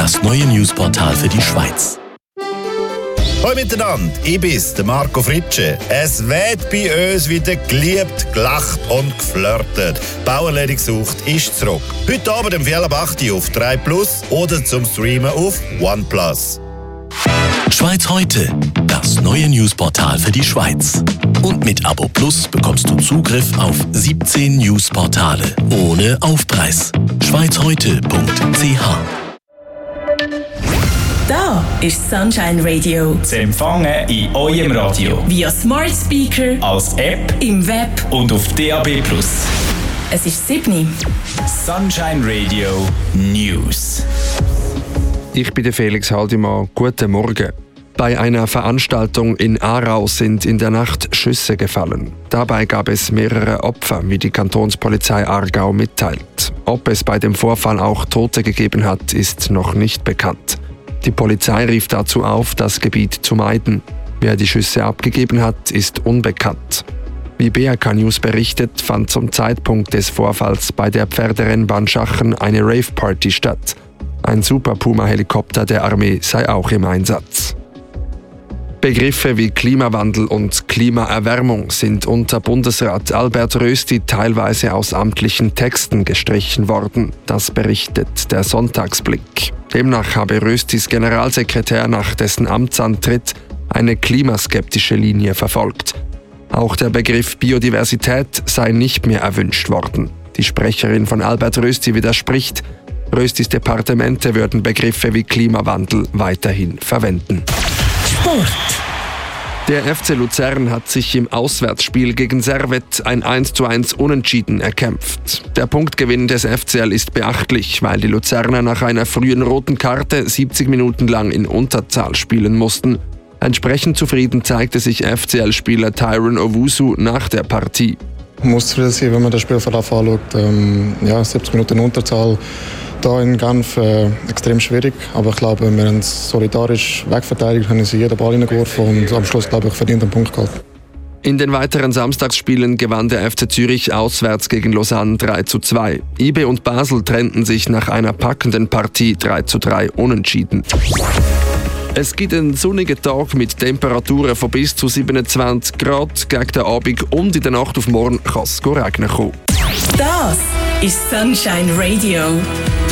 das neue Newsportal für die Schweiz. Hallo miteinander, ich bin's, der Marco Fritsche. Es wird bei uns wieder geliebt, gelacht und geflirtet. Bauerledig gesucht ist zurück. Heute Abend um 4:08 auf 3 Plus oder zum Streamen auf OnePlus. Schweiz heute, das neue Newsportal für die Schweiz. Und mit Abo Plus bekommst du Zugriff auf 17 Newsportale ohne Aufpreis. schweizheute.ch. Da ist Sunshine Radio. Zu empfangen in eurem Radio. Via Smart Speaker, Als App im Web und auf DAB+. Es ist 7. Sunshine Radio News. Ich bin der Felix Haldimann. Guten Morgen. Bei einer Veranstaltung in Aarau sind in der Nacht Schüsse gefallen. Dabei gab es mehrere Opfer, wie die Kantonspolizei Aargau mitteilt. Ob es bei dem Vorfall auch Tote gegeben hat, ist noch nicht bekannt. Die Polizei rief dazu auf, das Gebiet zu meiden. Wer die Schüsse abgegeben hat, ist unbekannt. Wie BRK News berichtet, fand zum Zeitpunkt des Vorfalls bei der Pferderennbahn Schachen eine Rave-Party statt. Ein Super Puma-Helikopter der Armee sei auch im Einsatz. Begriffe wie Klimawandel und Klimaerwärmung sind unter Bundesrat Albert Rösti teilweise aus amtlichen Texten gestrichen worden. Das berichtet der Sonntagsblick. Demnach habe Röstis Generalsekretär nach dessen Amtsantritt eine klimaskeptische Linie verfolgt. Auch der Begriff Biodiversität sei nicht mehr erwünscht worden. Die Sprecherin von Albert Rösti widerspricht, Röstis Departemente würden Begriffe wie Klimawandel weiterhin verwenden. Sport. Der FC Luzern hat sich im Auswärtsspiel gegen Servette ein 1:1 Unentschieden erkämpft. Der Punktgewinn des FCL ist beachtlich, weil die Luzerner nach einer frühen roten Karte 70 Minuten lang in Unterzahl spielen mussten. Entsprechend zufrieden zeigte sich FCL-Spieler Tyrone Owusu nach der Partie. Man muss zufrieden sein, wenn man das Spielverlauf anschaut. 70 Minuten Unterzahl da in Genf extrem schwierig. Aber ich glaube, wir haben es solidarisch wegverteidigt, haben sie jeden Ball reingeworfen und am Schluss, glaube ich, verdient einen Punkt gehalten. In den weiteren Samstagsspielen gewann der FC Zürich auswärts gegen Lausanne 3:2. IB und Basel trennten sich nach einer packenden Partie 3:3 unentschieden. Es gibt einen sonnigen Tag mit Temperaturen von bis zu 27 Grad. Gegen den Abend und in der Nacht auf morgen kann es regnen kommen. Das ist Sunshine Radio.